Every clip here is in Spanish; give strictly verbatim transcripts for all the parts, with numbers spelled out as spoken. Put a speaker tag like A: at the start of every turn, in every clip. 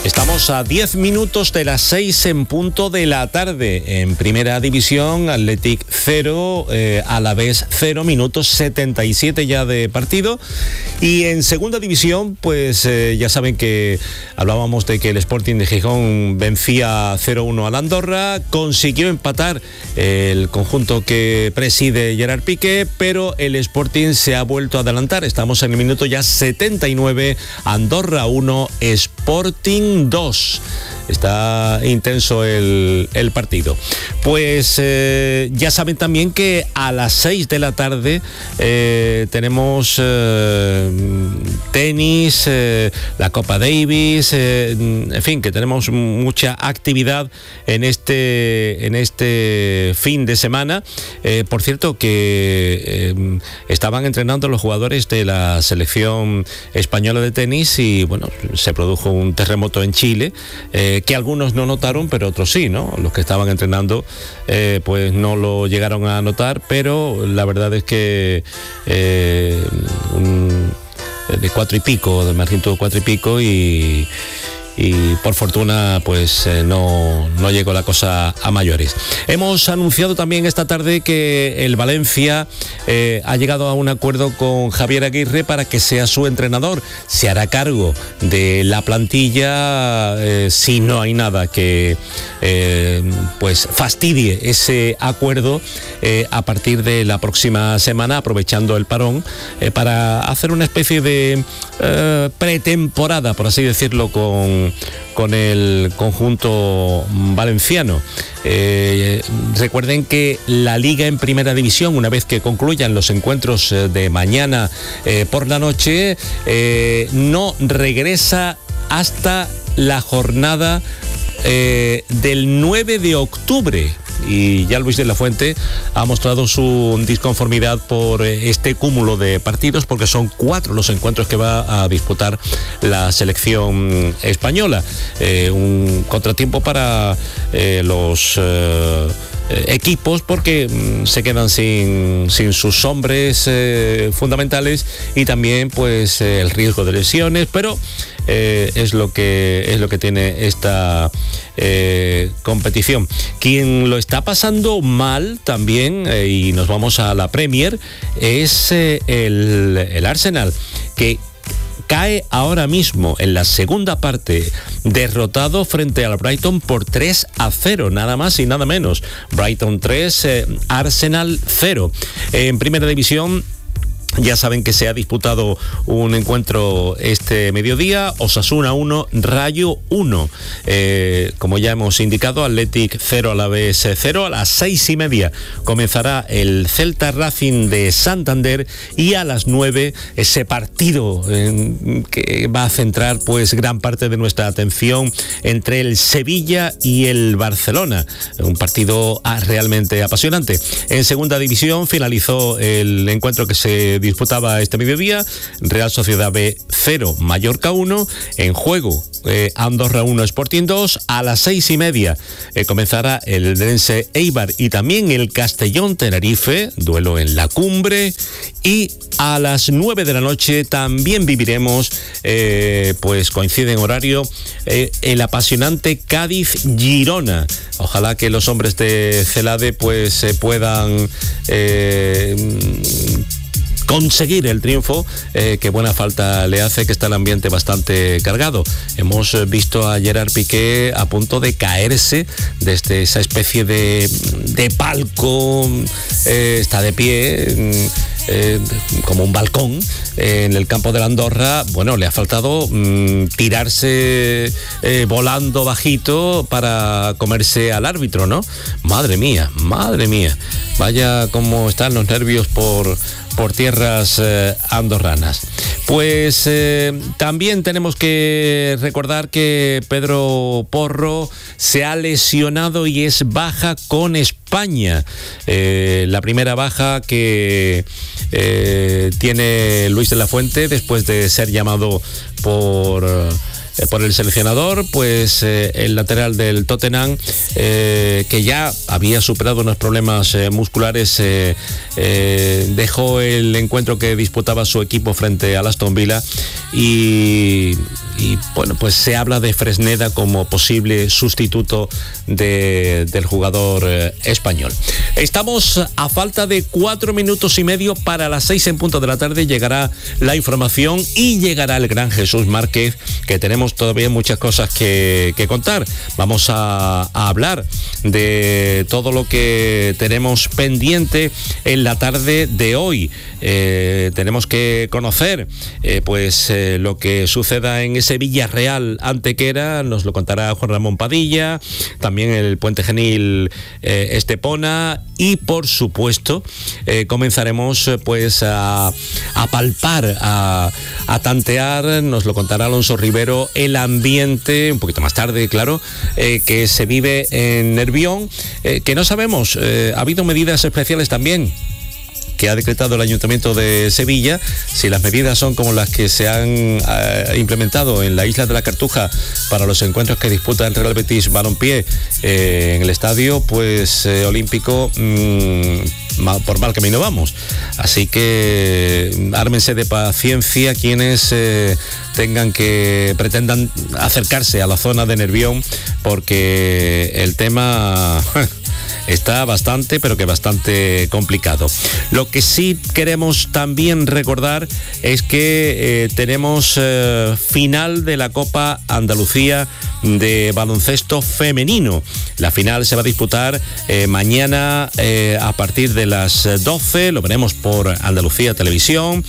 A: Estamos a diez minutos de las seis en punto de la tarde. En primera división, Athletic cero, eh, Alavés cero, minutos setenta y siete ya de partido. Y en segunda división, pues eh, ya saben que hablábamos de que el Sporting de Gijón vencía cero uno al Andorra, consiguió empatar el conjunto que preside Gerard Piqué, pero el Sporting se ha vuelto a adelantar. Estamos en el minuto ya setenta y nueve, Andorra uno, Sporting dos. Está intenso el, el partido. Pues eh, ya saben también que a las seis de la tarde eh, tenemos eh, tenis, eh, la Copa Davis, eh, en fin, que tenemos mucha actividad en este, en este fin de semana. Eh, por cierto, que eh, estaban entrenando los jugadores de la selección española de tenis y, bueno, se produjo un terremoto en Chile, eh, que algunos no notaron, pero otros sí, ¿no? Los que estaban entrenando eh, pues no lo llegaron a notar, pero la verdad es que eh, un, de cuatro y pico, de magnitud cuatro y pico y... y por fortuna pues eh, no, no llegó la cosa a mayores. Hemos anunciado también esta tarde que el Valencia eh, ha llegado a un acuerdo con Javier Aguirre para que sea su entrenador. Se hará cargo de la plantilla eh, si no hay nada que eh, pues fastidie ese acuerdo eh, a partir de la próxima semana, aprovechando el parón eh, para hacer una especie de eh, pretemporada, por así decirlo, con con el conjunto valenciano. Eh, recuerden que la Liga en Primera División, una vez que concluyan los encuentros de mañana eh, por la noche, eh, no regresa hasta la jornada eh, del nueve de octubre. Y ya Luis de la Fuente ha mostrado su disconformidad por este cúmulo de partidos, porque son cuatro los encuentros que va a disputar la selección española. Eh, un contratiempo para eh, los eh, equipos, porque mm, se quedan sin, sin sus hombres eh, fundamentales, y también pues eh, el riesgo de lesiones, pero eh, es lo que es lo que tiene esta eh, competición. Quien lo está pasando mal también, eh, y nos vamos a la Premier, es eh, el, el Arsenal, que cae ahora mismo en la segunda parte, derrotado frente al Brighton por tres a cero, nada más y nada menos. Brighton tres, eh, Arsenal cero. En Primera División, ya saben que se ha disputado un encuentro este mediodía, Osasuna uno, Rayo uno. Eh, como ya hemos indicado, Athletic cero, Alavés cero. A las seis y media comenzará el Celta Racing de Santander, y a las nueve ese partido eh, que va a centrar pues gran parte de nuestra atención entre el Sevilla y el Barcelona. Un partido ah, realmente apasionante. En Segunda División finalizó el encuentro que se disputaba este mediodía, Real Sociedad B cero, Mallorca uno, en juego eh, Andorra uno, Sporting dos. A las seis y media eh, comenzará el Dense Eibar y también el Castellón Tenerife, duelo en la Cumbre, y a las nueve de la noche también viviremos, eh, pues coincide en horario, eh, el apasionante Cádiz-Girona. Ojalá que los hombres de Celade pues eh, puedan eh, conseguir el triunfo, eh, que buena falta le hace, que está el ambiente bastante cargado. Hemos visto a Gerard Piqué a punto de caerse desde esa especie de, de palco, eh, está de pie, eh, como un balcón eh, en el campo de la Andorra. Bueno, le ha faltado mmm, tirarse eh, volando bajito para comerse al árbitro, ¿no? Madre mía, madre mía, vaya cómo están los nervios por por tierras eh, andorranas. Pues eh, también tenemos que recordar que Pedro Porro se ha lesionado y es baja con España. Eh, la primera baja que eh, tiene Luis de la Fuente después de ser llamado por... por el seleccionador, pues eh, el lateral del Tottenham, eh, que ya había superado unos problemas eh, musculares, eh, eh, dejó el encuentro que disputaba su equipo frente al Aston Villa y, y bueno, pues se habla de Fresneda como posible sustituto de, del jugador eh, español. Estamos a falta de cuatro minutos y medio para las seis en punto de la tarde. Llegará la información y llegará el gran Jesús Márquez, que tenemos todavía muchas cosas que, que contar. Vamos a, a hablar de todo lo que tenemos pendiente en la tarde de hoy. Eh, tenemos que conocer eh, pues eh, lo que suceda en ese Villarreal Antequera, nos lo contará Juan Ramón Padilla, también el Puente Genil eh, Estepona, y por supuesto eh, comenzaremos eh, pues a, a palpar, a, a tantear, nos lo contará Alonso Rivero, el ambiente, un poquito más tarde, claro, eh, que se vive en Nervión, eh, que no sabemos, eh, ha habido medidas especiales también que ha decretado el Ayuntamiento de Sevilla. Si las medidas son como las que se han eh, implementado en la isla de la Cartuja para los encuentros que disputa el Real Betis Balompié eh, en el estadio pues eh, olímpico, mmm, mal, por mal camino vamos. Así que ármense de paciencia quienes eh, tengan que pretendan acercarse a la zona de Nervión, porque el tema está bastante, pero que bastante complicado. Lo que sí queremos también recordar es que eh, tenemos eh, final de la Copa Andalucía de baloncesto femenino. La final se va a disputar eh, mañana eh, a partir de las doce, lo veremos por Andalucía Televisión.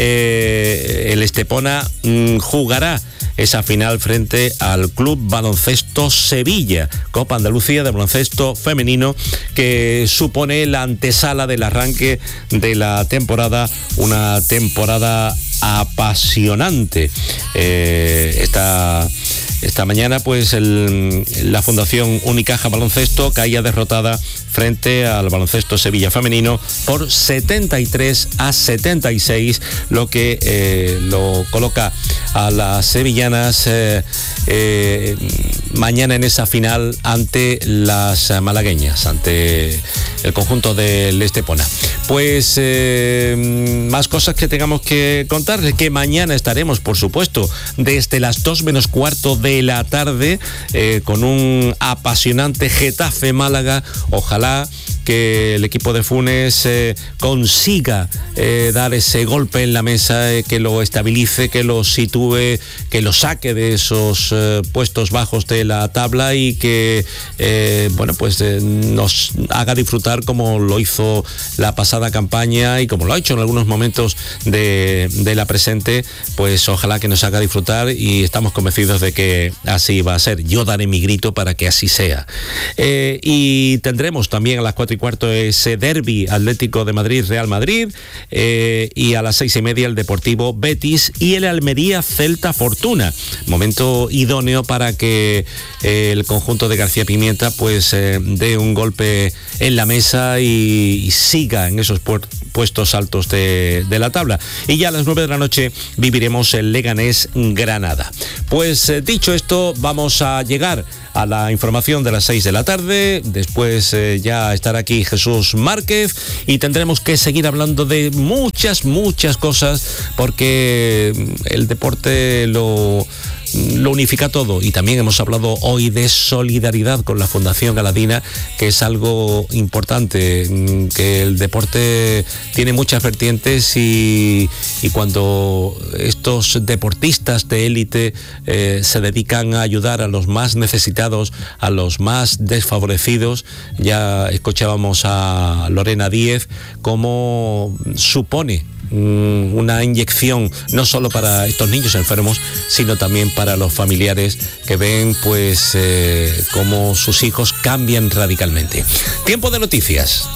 A: Eh, el Estepona mm, jugará esa final frente al Club Baloncesto Sevilla, Copa Andalucía de baloncesto femenino, que supone la antesala del arranque de la temporada, una temporada apasionante. Eh, esta Esta mañana, pues, el, la Fundación Unicaja Baloncesto caía derrotada frente al Baloncesto Sevilla Femenino por setenta y tres a setenta y seis, lo que eh, lo coloca a las sevillanas eh, eh, mañana en esa final ante las malagueñas, ante el conjunto del Estepona. Pues eh, más cosas que tengamos que contarles, que mañana estaremos, por supuesto, desde las dos menos cuarto de la tarde eh, con un apasionante Getafe Málaga. Ojalá que el equipo de Funes eh, consiga eh, dar ese golpe en la mesa, eh, que lo estabilice, que lo sitúe, que lo saque de esos eh, puestos bajos de la tabla y que eh, bueno pues eh, nos haga disfrutar como lo hizo la pasada campaña y como lo ha hecho en algunos momentos de, de la presente. Pues ojalá que nos haga disfrutar y estamos convencidos de que así va a ser. Yo daré mi grito para que así sea. Eh, y tendremos también a las cuatro y cuarto ese derbi Atlético de Madrid Real Madrid, eh, y a las seis y media el Deportivo Betis y el Almería Celta Fortuna. Momento idóneo para que eh, el conjunto de García Pimienta pues eh, dé un golpe en la mesa y, y siga en esos pu- puestos altos de, de la tabla. Y ya a las nueve de la noche viviremos el Leganés Granada. Pues eh, dicho esto, vamos a llegar a la información de las seis de la tarde. Después eh, ya estará aquí Jesús Márquez y tendremos que seguir hablando de muchas, muchas cosas, porque el deporte lo... lo unifica todo. Y también hemos hablado hoy de solidaridad con la Fundación Galadina, que es algo importante, que el deporte tiene muchas vertientes y, y cuando estos deportistas de élite eh, se dedican a ayudar a los más necesitados, a los más desfavorecidos, ya escuchábamos a Lorena Díez, cómo supone una inyección no solo para estos niños enfermos, sino también para los familiares que ven pues eh, cómo sus hijos cambian radicalmente. Tiempo de noticias.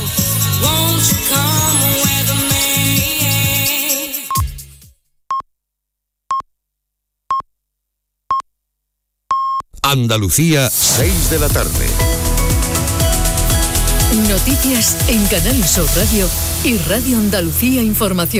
B: Andalucía, seis de la tarde.
C: Noticias en Canal Sur Radio y Radio Andalucía Información.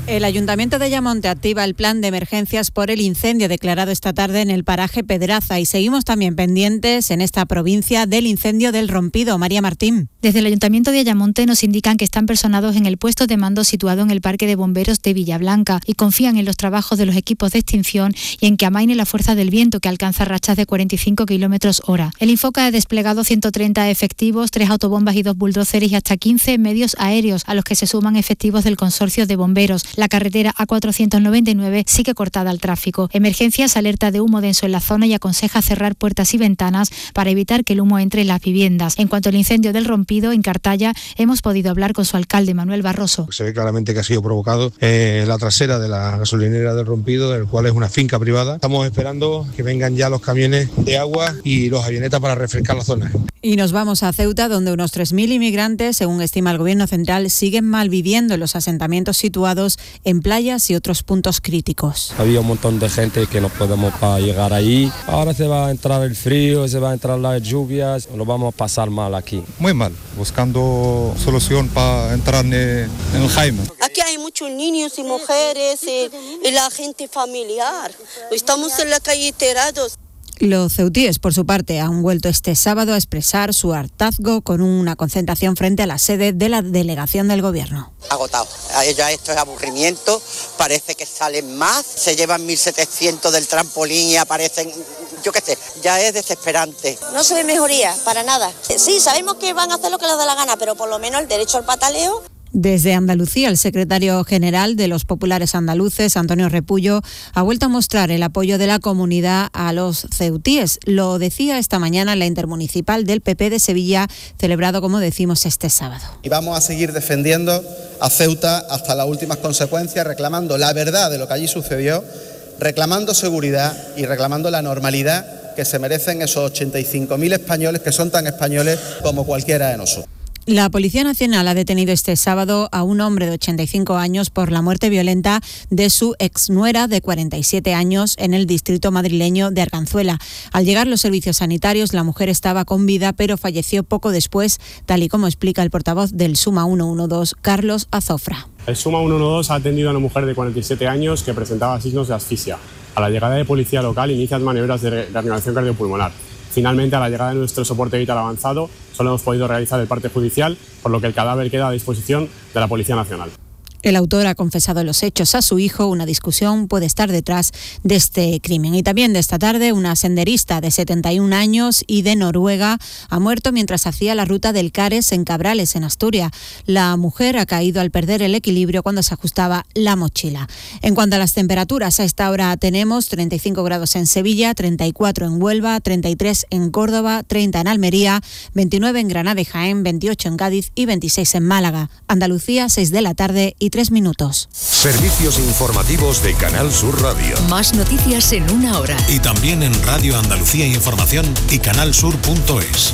C: El Ayuntamiento de Ayamonte activa el plan de emergencias por el incendio declarado esta tarde en el paraje Pedraza y seguimos también pendientes en esta provincia del incendio del Rompido. María Martín.
D: Desde el Ayuntamiento de Ayamonte nos indican que están personados en el puesto de mando situado en el Parque de Bomberos de Villablanca y confían en los trabajos de los equipos de extinción y en que amaine la fuerza del viento que alcanza rachas de cuarenta y cinco kilómetros hora. El Infoca ha desplegado ciento treinta efectivos, tres autobombas y dos bulldozers y hasta quince medios aéreos a los que se suman efectivos del consorcio de bomberos. La carretera A cuatrocientos noventa y nueve sigue cortada al tráfico. Emergencias alerta de humo denso en la zona y aconseja cerrar puertas y ventanas para evitar que el humo entre en las viviendas. En cuanto al incendio del Rompido, en Cartaya, hemos podido hablar con su alcalde, Manuel Barroso.
E: Se ve claramente que ha sido provocado eh, la trasera de la gasolinera del Rompido, el cual es una finca privada. Estamos esperando que vengan ya los camiones de agua y los avionetas para refrescar la zona.
C: Y nos vamos a Ceuta, donde unos tres mil inmigrantes, según estima el Gobierno central, siguen malviviendo en los asentamientos situados en playas y otros puntos críticos.
F: Había un montón de gente que no podemos para llegar allí. Ahora se va a entrar el frío, se va a entrar las lluvias, lo vamos a pasar mal aquí.
G: Muy mal, buscando solución para entrar en el Jaime.
H: Aquí hay muchos niños y mujeres y, y la gente familiar. Estamos en la calle tirados.
C: Los ceutíes, por su parte, han vuelto este sábado a expresar su hartazgo con una concentración frente a la sede de la delegación del Gobierno.
I: Agotado. Ya esto es aburrimiento, parece que salen más, se llevan mil setecientos del trampolín y aparecen, yo qué sé, ya es desesperante.
H: No se ve mejoría, para nada. Sí, sabemos que van a hacer lo que les dé la gana, pero por lo menos el derecho al pataleo.
C: Desde Andalucía, el secretario general de los populares andaluces, Antonio Repullo, ha vuelto a mostrar el apoyo de la comunidad a los ceutíes. Lo decía esta mañana en la intermunicipal del P P de Sevilla, celebrado, como decimos, este sábado.
J: Y vamos a seguir defendiendo a Ceuta hasta las últimas consecuencias, reclamando la verdad de lo que allí sucedió, reclamando seguridad y reclamando la normalidad que se merecen esos ochenta y cinco mil españoles que son tan españoles como cualquiera de nosotros.
C: La Policía Nacional ha detenido este sábado a un hombre de ochenta y cinco años por la muerte violenta de su exnuera de cuarenta y siete años en el distrito madrileño de Arganzuela. Al llegar los servicios sanitarios, la mujer estaba con vida, pero falleció poco después, tal y como explica el portavoz del Suma ciento doce, Carlos Azofra.
K: El Suma ciento doce ha atendido a una mujer de cuarenta y siete años que presentaba signos de asfixia. A la llegada de policía local inician maniobras de reanimación cardiopulmonar. Finalmente, a la llegada de nuestro soporte vital avanzado, solo hemos podido realizar el parte judicial, por lo que el cadáver queda a disposición de la Policía Nacional.
C: El autor ha confesado los hechos a su hijo. Una discusión puede estar detrás de este crimen. Y también de esta tarde, una senderista de setenta y un años y de Noruega ha muerto mientras hacía la ruta del Cares en Cabrales, en Asturias. La mujer ha caído al perder el equilibrio cuando se ajustaba la mochila. En cuanto a las temperaturas, a esta hora tenemos treinta y cinco grados en Sevilla, treinta y cuatro en Huelva, treinta y tres en Córdoba, treinta en Almería, veintinueve en Granada y Jaén, veintiocho en Cádiz y veintiséis en Málaga. Andalucía, seis de la tarde y tres minutos.
B: Servicios informativos de Canal Sur Radio.
L: Más noticias en una hora.
M: Y también en Radio Andalucía Información y canalsur punto es.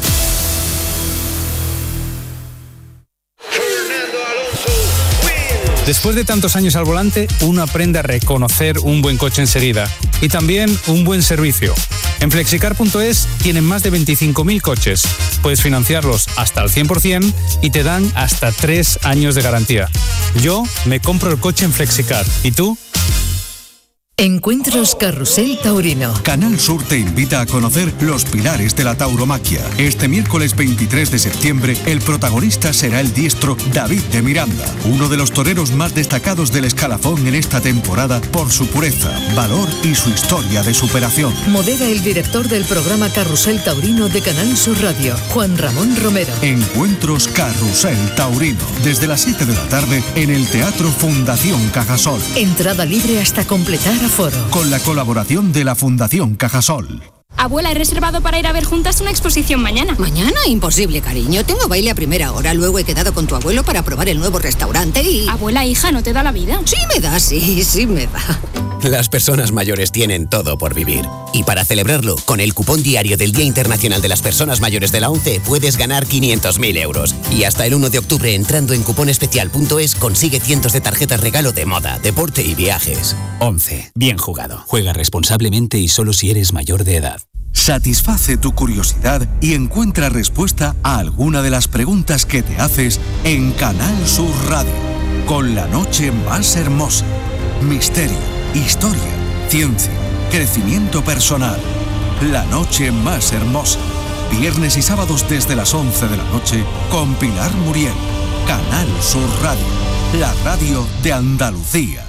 N: Después de tantos años al volante, uno aprende a reconocer un buen coche enseguida y también un buen servicio. En flexicar punto es tienen más de veinticinco mil coches. Puedes financiarlos hasta el cien por ciento y te dan hasta tres años de garantía. Yo me compro el coche en Flexicar. ¿Y tú?
L: Encuentros Carrusel Taurino.
O: Canal Sur te invita a conocer los pilares de la tauromaquia. Este miércoles veintitrés de septiembre, el protagonista será el diestro David de Miranda, uno de los toreros más destacados del escalafón en esta temporada por su pureza, valor y su historia de superación.
L: Modera el director del programa Carrusel Taurino de Canal Sur Radio, Juan Ramón Romero.
O: Encuentros Carrusel Taurino, desde las siete de la tarde en el Teatro Fundación Cajasol.
L: Entrada libre hasta completar aforo.
O: Con la colaboración de la Fundación Cajasol.
P: Abuela, he reservado para ir a ver juntas una exposición mañana.
Q: ¿Mañana? Imposible, cariño. Tengo baile a primera hora. Luego he quedado con tu abuelo para probar el nuevo restaurante y...
P: Abuela, hija, ¿no te da la vida?
Q: Sí me da, sí, sí me da.
R: Las personas mayores tienen todo por vivir. Y para celebrarlo, con el cupón diario del Día Internacional de las Personas Mayores de la ONCE puedes ganar quinientos mil euros. Y hasta el uno de octubre, entrando en cuponespecial punto es, consigue cientos de tarjetas regalo de moda, deporte y viajes.
S: ONCE. Bien jugado. Juega responsablemente y solo si eres mayor de edad.
O: Satisface tu curiosidad y encuentra respuesta a alguna de las preguntas que te haces en Canal Sur Radio. con la noche más hermosa. Misterio, historia, ciencia, crecimiento personal. La noche más hermosa. Viernes y sábados desde las once de la noche con Pilar Muriel. Canal Sur Radio, la radio de Andalucía.